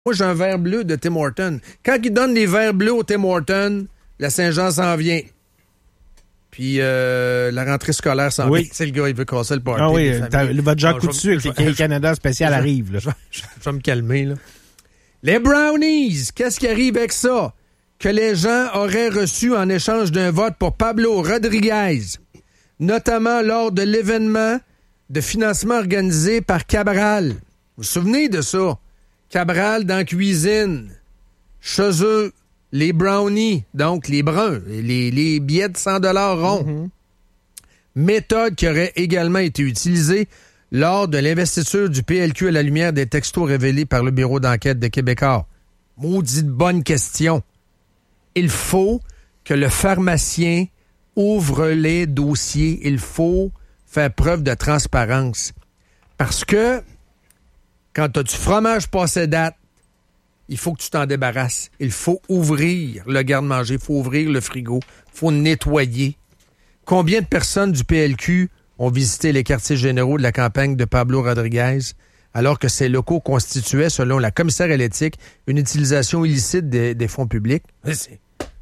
Moi, j'ai un verre bleu de Tim Hortons. Quand ils donnent des verres bleus au Tim Hortons, la Saint-Jean s'en vient. Puis la rentrée scolaire s'en vient. C'est le gars, il veut casser le party. Ah oui, votre Jean Coutu avec les Canada spécial arrive. Là. Je vais me calmer. Là. Les brownies, qu'est-ce qui arrive avec ça? Que les gens auraient reçu en échange d'un vote pour Pablo Rodriguez, notamment lors de l'événement de financement organisé par Cabral. Vous vous souvenez de ça? Cabral dans la cuisine. Chez eux, les brownies, donc les bruns, les billets de 100 $ ronds. Mm-hmm. Méthode qui aurait également été utilisée lors de l'investiture du PLQ à la lumière des textos révélés par le bureau d'enquête de Québécois. Maudite bonne question. Il faut que le pharmacien ouvre les dossiers. Il faut faire preuve de transparence. Parce que quand tu as du fromage passé date, il faut que tu t'en débarrasses. Il faut ouvrir le garde-manger, il faut ouvrir le frigo, il faut nettoyer. Combien de personnes du PLQ ont visité les quartiers généraux de la campagne de Pablo Rodriguez alors que ces locaux constituaient, selon la commissaire à l'éthique, une utilisation illicite des fonds publics? Je suis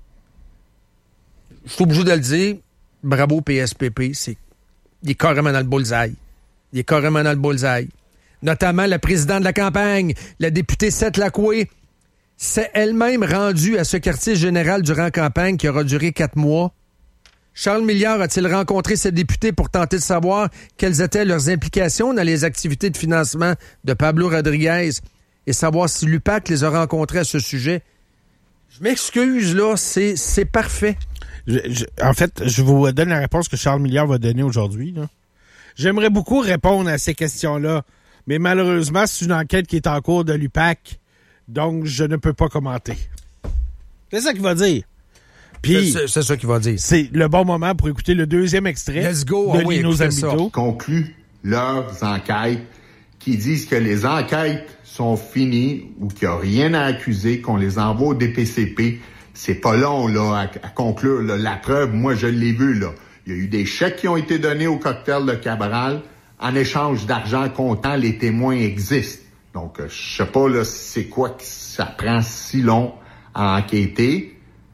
obligé de le dire. Bravo PSPP. Il est carrément dans le bullseye. Il est carrément dans le bullseye. Notamment la présidente de la campagne, la députée Seth Lacoué, s'est elle-même rendue à ce quartier général durant la campagne qui aura duré 4 mois. Charles Milliard a-t-il rencontré ces députés pour tenter de savoir quelles étaient leurs implications dans les activités de financement de Pablo Rodriguez et savoir si l'UPAC les a rencontrés à ce sujet? Je m'excuse, là, c'est parfait. En fait, je vous donne la réponse que Charles Milliard va donner aujourd'hui. Là. J'aimerais beaucoup répondre à ces questions-là, mais malheureusement, c'est une enquête qui est en cours de l'UPAC, donc je ne peux pas commenter. C'est ça qu'il va dire. Puis, c'est ça qu'il va dire. C'est le bon moment pour écouter le deuxième extrait de Lino Zambito. Concluent leurs enquêtes qui disent que les enquêtes sont finies ou qu'il n'y a rien à accuser, qu'on les envoie au DPCP. C'est pas long là, à conclure. Là. La preuve, moi, je l'ai vu. Là. Il y a eu des chèques qui ont été donnés au cocktail de Cabral. En échange d'argent comptant, les témoins existent. Donc, je sais pas là, c'est quoi que ça prend si long à enquêter.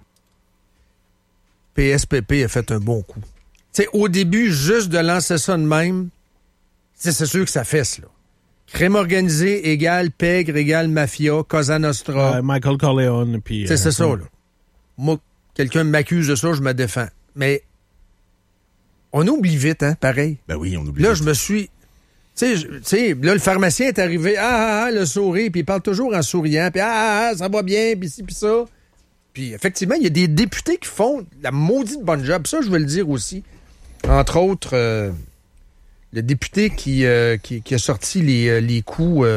PSPP a fait un bon coup. T'sais, au début, juste de lancer ça de même, c'est sûr que ça fesse, là. Crime organisé égale pègre égale mafia, Cosa Nostra. Michael Corleone. Puis, c'est ça, là. Moi, quelqu'un m'accuse de ça, je me défends. Mais on oublie vite, hein, pareil. Ben oui, on oublie là, vite. Je me suis... Tu sais, là, le pharmacien est arrivé, le sourire, puis il parle toujours en souriant, puis ça va bien, puis ci, puis ça. Puis effectivement, il y a des députés qui font la maudite bonne job. Ça, je veux le dire aussi. Entre autres, le député qui a sorti les coûts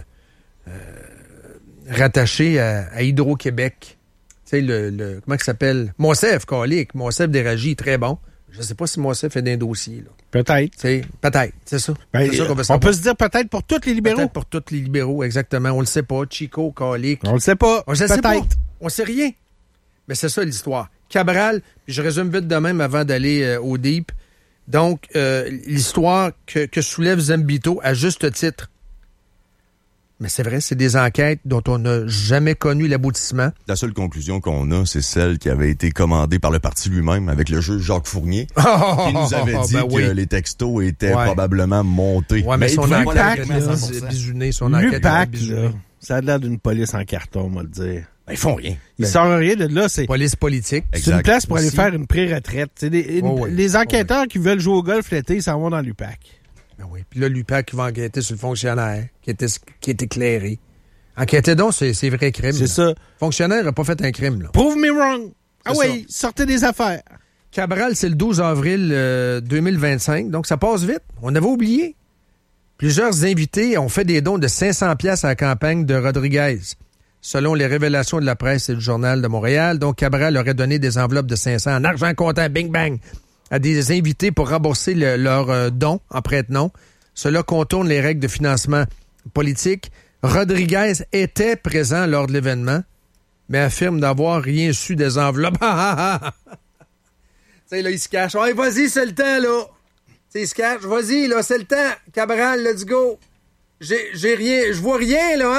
rattachés à Hydro-Québec. Tu sais, le comment il s'appelle? Monsef, calique. Monsef d'Éragie, très bon. Je ne sais pas si Monsef fait d'un dossier. Là. Peut-être. Peut-être, c'est ça. Ben, c'est ça qu'on veut on peut se dire peut-être pour tous les libéraux. Peut-être pour tous les libéraux, exactement. On le sait pas. Chico, calique. On le sait pas. On le sait pas. On sait rien. Mais c'est ça l'histoire. Cabral, puis je résume vite de même avant d'aller au deep. Donc, l'histoire que soulève Zambito à juste titre. Mais c'est vrai, c'est des enquêtes dont on n'a jamais connu l'aboutissement. La seule conclusion qu'on a, c'est celle qui avait été commandée par le parti lui-même avec le juge Jacques Fournier, qui nous avait dit que les textos étaient probablement montés. Ouais, mais son enquête, l'UPAC, ça a l'air d'une police en carton, on va le dire. Ben, ils font rien. Ils sortent rien de là. C'est police politique. C'est une place pour aller faire une pré-retraite. C'est les enquêteurs qui veulent jouer au golf l'été, ils s'en vont dans l'UPAC. Ben oui. Puis là, l'UPAC va enquêter sur le fonctionnaire qui est éclairé. Enquêtez donc, c'est vrai crime. C'est ça. Le fonctionnaire n'a pas fait un crime. Là. Prove me wrong. Sortez des affaires. Cabral, c'est le 12 avril 2025, donc ça passe vite. On avait oublié. Plusieurs invités ont fait des dons de 500$ à la campagne de Rodriguez. Selon les révélations de la presse et du Journal de Montréal, donc Cabral aurait donné des enveloppes de 500 en argent comptant, bing bang, à des invités pour rembourser leurs dons en prête-nom. Cela contourne les règles de financement politique. Rodriguez était présent lors de l'événement, mais affirme n'avoir rien su des enveloppes. Tu sais, là, il se cache. Hey, vas-y, c'est le temps, là. Tu sais, il se cache. Vas-y, là, c'est le temps. Cabral, let's go. J'ai rien. Je vois rien, là, hein?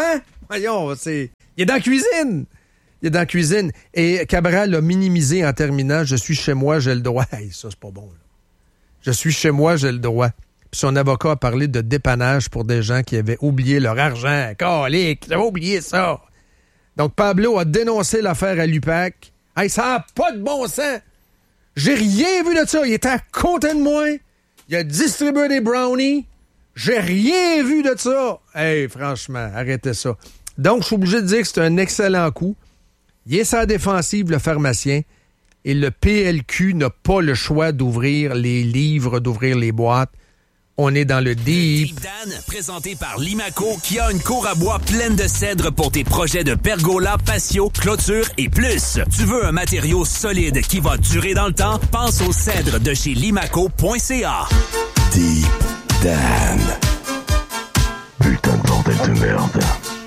Voyons, il est dans la cuisine. Il est dans la cuisine. Et Cabral l'a minimisé en terminant. Je suis chez moi, j'ai le droit. Hey, ça, c'est pas bon. Là. Je suis chez moi, j'ai le droit. Puis son avocat a parlé de dépannage pour des gens qui avaient oublié leur argent. Calique, j'avais oublié ça. Donc, Pablo a dénoncé l'affaire à l'UPAC. Hey, ça n'a pas de bon sens. J'ai rien vu de ça. Il était à côté de moi. Il a distribué des brownies. J'ai rien vu de ça. Hey, franchement, arrêtez ça. Donc, je suis obligé de dire que c'est un excellent coup. Il est sa défensive, le pharmacien. Et le PLQ n'a pas le choix d'ouvrir les livres, d'ouvrir les boîtes. On est dans le deep. Dan, présenté par Limaco, qui a une cour à bois pleine de cèdre pour tes projets de pergola, patio, clôture et plus. Tu veux un matériau solide qui va durer dans le temps? Pense au cèdre de chez limaco.ca. Deep Dan. Putain de bordel de merde.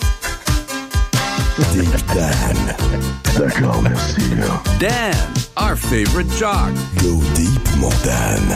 Deep Dan. D'accord, merci. Dan, our favorite jock. Go deep, mon Dan.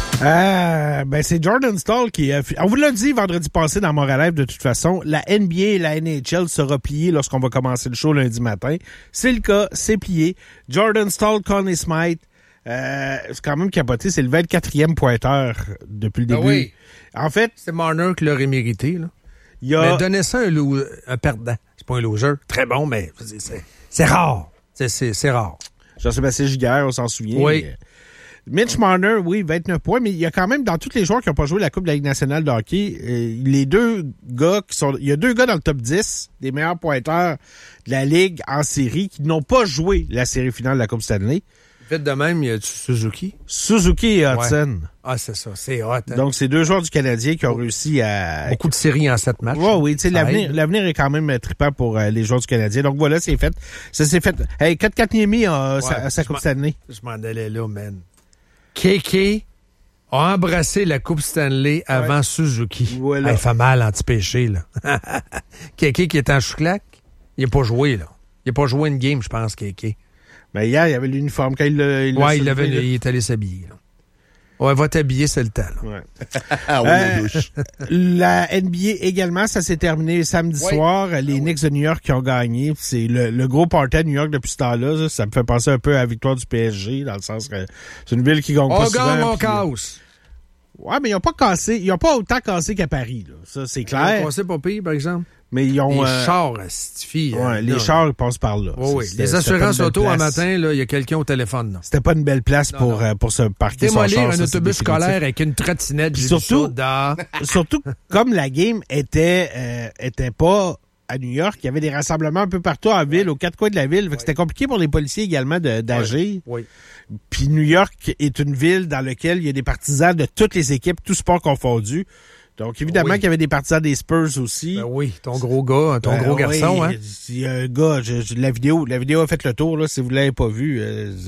C'est Jordan Staal qui a... On vous l'a dit vendredi passé dans Montréal Live, de toute façon, la NBA et la NHL sera pliée lorsqu'on va commencer le show lundi matin. C'est le cas, c'est plié. Jordan Staal, Conn Smythe, c'est quand même capoté, c'est le 24e pointeur depuis le début. Ah oui. En fait... C'est Marner qui l'aurait mérité, là. Mais donnez ça un perdant. C'est pas un loser. Très bon, mais c'est rare. C'est rare. Jean-Sébastien Giguère, on s'en souvient. Oui. Mitch Marner, oui, 29 points, mais il y a quand même, dans tous les joueurs qui n'ont pas joué la Coupe de la Ligue nationale de hockey, les deux gars qui sont... Il y a deux gars dans le top 10 des meilleurs pointeurs de la Ligue en série qui n'ont pas joué la série finale de la Coupe Stanley. Vite de même, il y a Suzuki. Suzuki et Hudson. Ouais. Ah, c'est ça, c'est hot. Hein? Donc, c'est deux joueurs du Canadien qui ont réussi à... Beaucoup de séries en 7 matchs. Oui, tu sais, l'avenir est quand même trippant pour les joueurs du Canadien. Donc, voilà, c'est fait. Ça s'est fait. Hey, Kotkaniemi a sa Coupe Stanley. Je m'en allais là, man. Kéké a embrassé la Coupe Stanley avant Suzuki. Voilà. Elle fait mal anti-péché, là. Kéké qui est en chouclac, il n'a pas joué, là. Il n'a pas joué une game, je pense, Kéké. Ben, hier, il y avait l'uniforme. Quand il est allé s'habiller, là. Ouais, va t'habiller, c'est le temps, là. Ouais. La NBA également, ça s'est terminé samedi soir. Les Knicks de New York qui ont gagné. C'est le gros party à New York depuis ce temps-là. Ça me fait penser un peu à la victoire du PSG, dans le sens que c'est une ville qui gagne pas souvent. On gagne, on casse. Ouais, mais ils n'ont pas autant cassé qu'à Paris, là. Ça, c'est clair. Ils ont passé pas pire, par exemple. Mais ils ont... Les chars, Stifie. Les chars, ils passent par là. Oui. Les assurances auto, un matin, il y a quelqu'un au téléphone. Là. C'était pas une belle place pour se parquer son char. Démolir un autobus scolaire avec une trottinette. Surtout, comme la game était pas à New York, il y avait des rassemblements un peu partout en ville, aux quatre coins de la ville. Fait que c'était compliqué pour les policiers également d'agir. Oui. Puis New York est une ville dans laquelle il y a des partisans de toutes les équipes, tous sports confondus. Donc, évidemment qu'il y avait des partisans des Spurs aussi. Ben oui, ton gros gars, gros garçon, hein. Il y a un gars, la vidéo a fait le tour, là, si vous l'avez pas vu.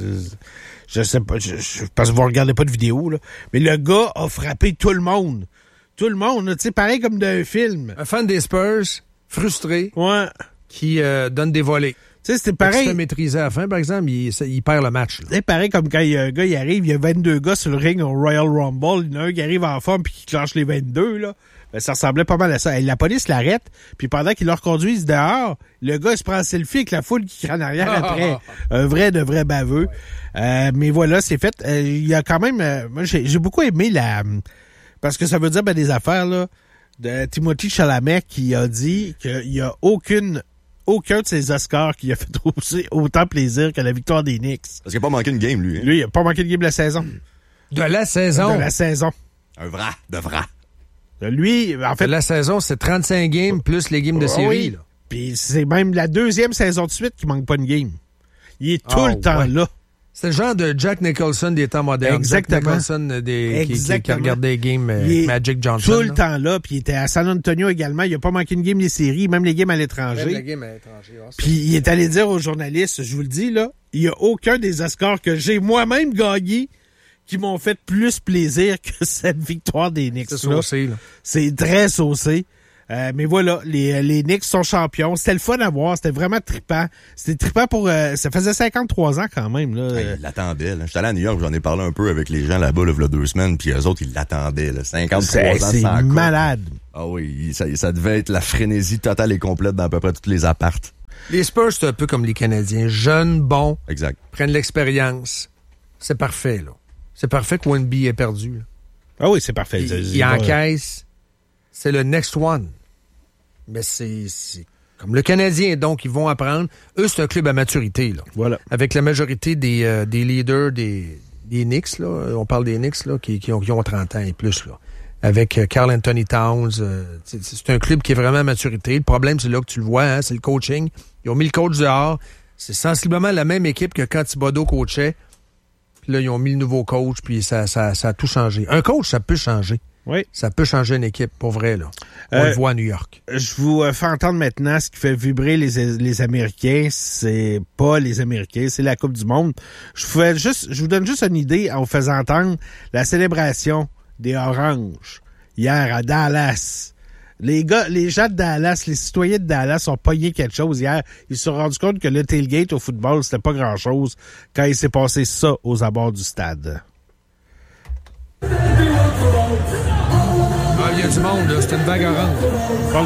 Je sais pas, parce que vous regardez pas de vidéo, là. Mais le gars a frappé tout le monde. Tout le monde, tu sais, pareil comme d'un film. Un fan des Spurs, frustré. Ouais. Qui donne des volets. Tu sais, c'était pareil. Se maîtriser à la fin, par exemple, il perd le match. C'est pareil comme quand il y a un gars, il arrive, il y a 22 gars sur le ring au Royal Rumble, il y en a un qui arrive en forme puis qui clenche les 22, là. Ben, ça ressemblait pas mal à ça. Et la police l'arrête, puis pendant qu'ils le reconduisent dehors, le gars, il se prend un selfie avec la foule qui crie en arrière après. Un vrai de vrai baveux. Mais voilà, c'est fait. Il y a quand même... moi, j'ai beaucoup aimé parce que ça veut dire des affaires, là, de Timothée Chalamet qui a dit qu'il y a aucun de ses Oscars qui a fait autant plaisir que la victoire des Knicks. Parce qu'il n'a pas manqué une game, lui. Hein? Lui, il n'a pas manqué de game de la saison. De la saison? De la saison. Un vrai, de vrai. Lui, en fait... De la saison, c'est 35 games plus les games de série. Oui. Là. Puis c'est même la deuxième saison de suite qu'il manque pas une game. Il est tout le temps là. C'est le genre de Jack Nicholson des temps modernes. Exactement. Jack Nicholson qui regardait les games Magic Johnson. Tout le temps là, puis il était à San Antonio également. Il a pas manqué une game des séries, même les games à l'étranger. Même les games à l'étranger. Puis il est allé dire aux journalistes, je vous le dis là, il y a aucun des Oscars que j'ai moi-même gagné qui m'ont fait plus plaisir que cette victoire des Knicks. C'est saucé, là. C'est très saucé. Mais voilà, les Knicks sont champions. C'était le fun à voir. C'était vraiment trippant. C'était trippant pour... ça faisait 53 ans quand même. Là. Ils l'attendaient. Là. J'étais allé à New York, j'en ai parlé un peu avec les gens là-bas là, il y a 2 semaines, puis eux autres, ils l'attendaient. Là. 53 ans c'est sans malade. Ah oui, ça devait être la frénésie totale et complète dans à peu près tous les appartes. Les Spurs, c'est un peu comme les Canadiens. Jeunes, bons, exact. Prennent l'expérience. C'est parfait, là. C'est parfait que Wemby ait perdu. Là. Ah oui, c'est parfait. Il encaisse. C'est le next one. Mais c'est comme le Canadien, donc ils vont apprendre. Eux, c'est un club à maturité, là. Voilà. Avec la majorité des leaders des Knicks, là. On parle des Knicks, là, qui ont 30 ans et plus, là. Avec Karl Anthony Towns. C'est un club qui est vraiment à maturité. Le problème, c'est là que tu le vois, hein, c'est le coaching. Ils ont mis le coach dehors. C'est sensiblement la même équipe que quand Thibodeau coachait. Puis là, ils ont mis le nouveau coach, puis ça a tout changé. Un coach, ça peut changer. Oui. Ça peut changer une équipe, pour vrai, là. On le voit à New York. Je vous fais entendre maintenant ce qui fait vibrer les Américains. C'est pas les Américains, c'est la Coupe du Monde. Je vous donne juste une idée en vous faisant entendre la célébration des Oranges hier à Dallas. Les gens de Dallas, les citoyens de Dallas ont pogné quelque chose hier. Ils se sont rendus compte que le tailgate au football, c'était pas grand-chose quand il s'est passé ça aux abords du stade. Il y a du monde, là. C'était une vague orange.